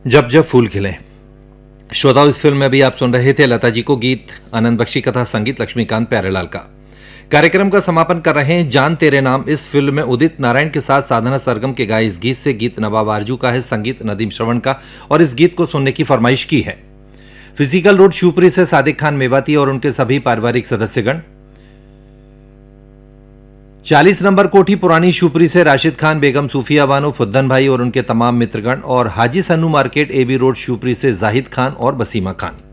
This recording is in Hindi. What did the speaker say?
जब जब फूल खिले। श्रोताओं, इस फिल्म में भी आप सुन रहे थे लता जी को गीत, आनंद बख्शी कथा, संगीत लक्ष्मीकांत प्यारेलाल का। कार्यक्रम का समापन कर रहे हैं जान तेरे नाम इस फिल्म में उदित नारायण के साथ साधना सरगम के गाए इस गीत से। गीत नवाब आरजू का है, संगीत नदीम श्रवण का, और इस गीत को सुनने की फरमाइश की है फिजिकल रोड शिवपुरी से सादिक खान मेवाती और उनके सभी पारिवारिक सदस्यगण। 40 नंबर कोठी पुरानी शिवपुरी से राशिद खान, बेगम सूफिया बानो, फुद्दन भाई और उनके तमाम मित्रगण, और हाजी Sannu market AB road Shivpuri से जाहिद खान और बसीमा खान।